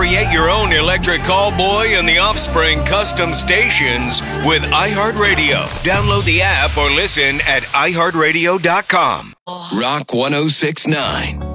Create your own electric callboy and the Offspring custom stations with iHeartRadio. Download the app or listen at iHeartRadio.com. Rock 106.9.